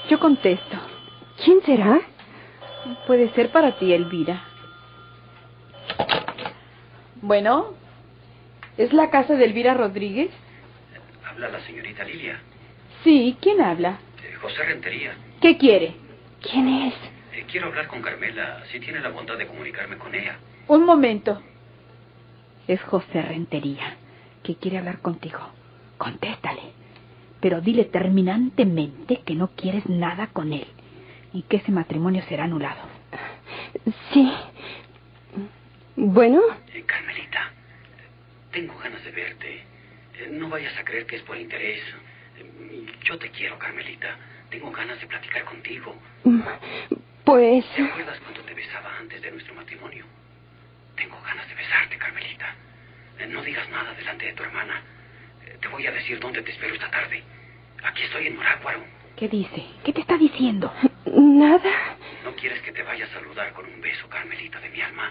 Yo contesto. ¿Quién será? Puede ser para ti, Elvira. Bueno, ¿es la casa de Elvira Rodríguez? ¿Habla la señorita Lilia? Sí, ¿quién habla? José Rentería. ¿Qué quiere? ¿Quién es? Quiero hablar con Carmela, si tiene la bondad de comunicarme con ella. Un momento. Es José Rentería, que quiere hablar contigo. Contéstale. Pero dile terminantemente que no quieres nada con él y que ese matrimonio será anulado. Sí. Bueno. Carmelita, tengo ganas de verte. No vayas a creer que es por interés. Yo te quiero, Carmelita. Tengo ganas de platicar contigo. Pues... ¿Te acuerdas cuando te besaba antes de nuestro matrimonio? Tengo ganas de besarte, Carmelita. No digas nada delante de tu hermana. Te voy a decir dónde te espero esta tarde. Aquí estoy en Morácuaro. ¿Qué dice? ¿Qué te está diciendo? Nada. ¿No quieres que te vaya a saludar con un beso, Carmelita, de mi alma?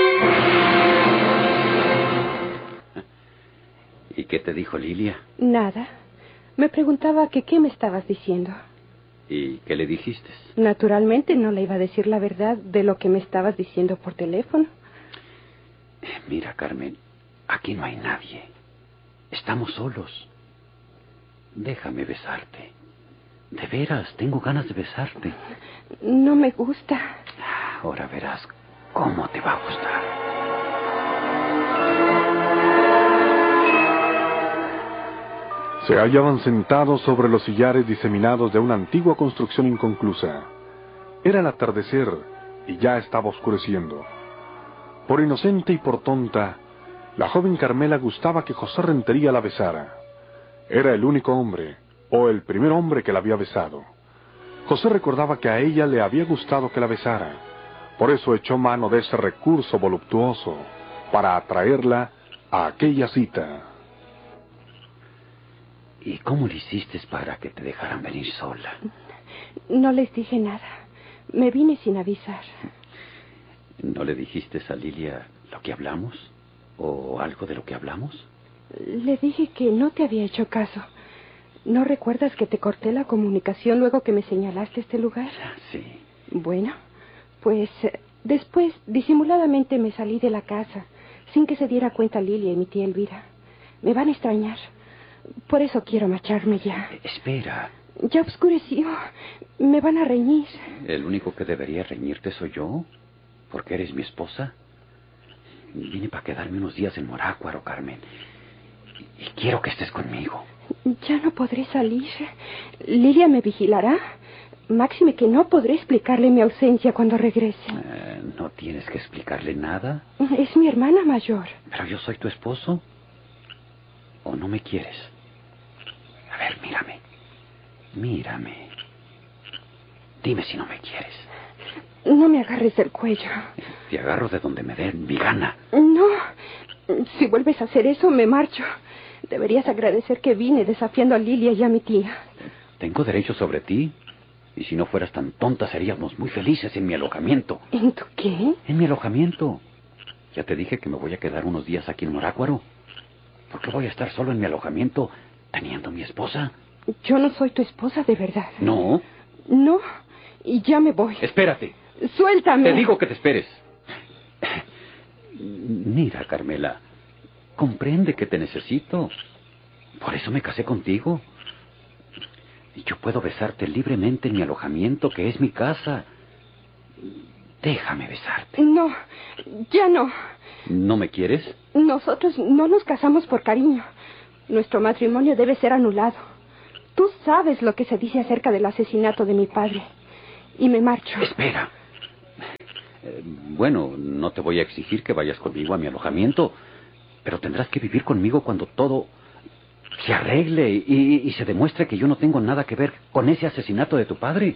¿Y qué te dijo Lilia? Nada. Me preguntaba que qué me estabas diciendo. ¿Y qué le dijiste? Naturalmente no le iba a decir la verdad de lo que me estabas diciendo por teléfono. Mira, Carmen, aquí no hay nadie. Estamos solos. Déjame besarte. De veras, tengo ganas de besarte. No me gusta. Ahora verás cómo te va a gustar. Se hallaban sentados sobre los sillares diseminados de una antigua construcción inconclusa. Era el atardecer y ya estaba oscureciendo. Por inocente y por tonta, la joven Carmela gustaba que José Rentería la besara. Era el único hombre, o el primer hombre que la había besado. José recordaba que a ella le había gustado que la besara. Por eso echó mano de ese recurso voluptuoso para atraerla a aquella cita. ¿Y cómo le hiciste para que te dejaran venir sola? No les dije nada. Me vine sin avisar. ¿No le dijiste a Lilia lo que hablamos? ¿O algo de lo que hablamos? Le dije que no te había hecho caso. ¿No recuerdas que te corté la comunicación luego que me señalaste este lugar? Sí. Bueno, pues después disimuladamente me salí de la casa, sin que se diera cuenta Lilia y mi tía Elvira. Me van a extrañar. Por eso quiero marcharme ya. Espera. Ya oscureció. Me van a reñir. ¿El único que debería reñirte soy yo? ¿Porque eres mi esposa? Vine para quedarme unos días en Morácuaro, Carmen. Y quiero que estés conmigo. Ya no podré salir. ¿Lilia me vigilará? Máxime que no podré explicarle mi ausencia cuando regrese. ¿No tienes que explicarle nada? Es mi hermana mayor. ¿Pero yo soy tu esposo? ¿O no me quieres? A ver, mírame. Mírame. Dime si no me quieres. No me agarres del cuello. Te agarro de donde me dé mi gana. No. Si vuelves a hacer eso, me marcho. Deberías agradecer que vine desafiando a Lilia y a mi tía. Tengo derecho sobre ti. Y si no fueras tan tonta, seríamos muy felices en mi alojamiento. ¿En tu qué? En mi alojamiento. Ya te dije que me voy a quedar unos días aquí en Morácuaro. ¿Por qué voy a estar solo en mi alojamiento teniendo a mi esposa? Yo no soy tu esposa de verdad. ¿No? No, y ya me voy. Espérate. Suéltame. Te digo que te esperes. Mira, Carmela, comprende que te necesito. Por eso me casé contigo. Y yo puedo besarte libremente en mi alojamiento, que es mi casa. Déjame besarte. No, ya no. ¿No me quieres? Nosotros no nos casamos por cariño. Nuestro matrimonio debe ser anulado. Tú sabes lo que se dice acerca del asesinato de mi padre. Y me marcho. Espera. Bueno, no te voy a exigir que vayas conmigo a mi alojamiento, pero tendrás que vivir conmigo cuando todo se arregle y se demuestre que yo no tengo nada que ver con ese asesinato de tu padre.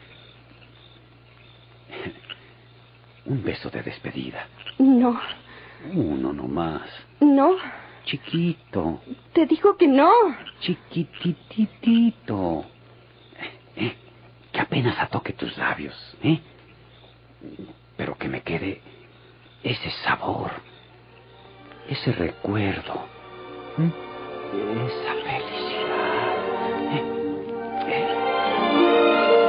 Un beso de despedida. No. Uno nomás. No. Chiquito. Te digo que no. Chiquititito. Que apenas atoque tus labios, ¿eh? Pero que me quede ese sabor, ese recuerdo, esa felicidad.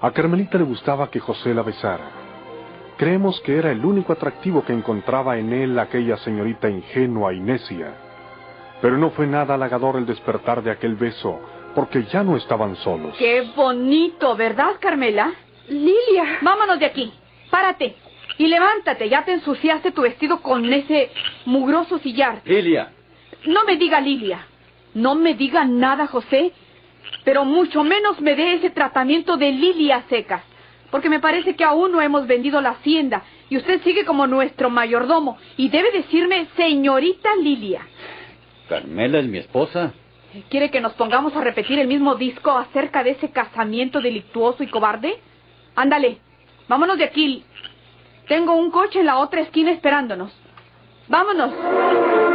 A Carmelita le gustaba que José la besara. Creemos que era el único atractivo que encontraba en él aquella señorita ingenua y necia. Pero no fue nada halagador el despertar de aquel beso, porque ya no estaban solos. ¡Qué bonito! ¿Verdad, Carmela? Lilia. Vámonos de aquí. Párate. Y levántate. Ya te ensuciaste tu vestido con ese mugroso sillar. Lilia. No me diga Lilia. No me diga nada, José. Pero mucho menos me dé ese tratamiento de Lilia secas. Porque me parece que aún no hemos vendido la hacienda. Y usted sigue como nuestro mayordomo. Y debe decirme señorita Lilia. Carmela es mi esposa. ¿Quiere que nos pongamos a repetir el mismo disco acerca de ese casamiento delictuoso y cobarde? Ándale, vámonos de aquí. Tengo un coche en la otra esquina esperándonos. ¡Vámonos!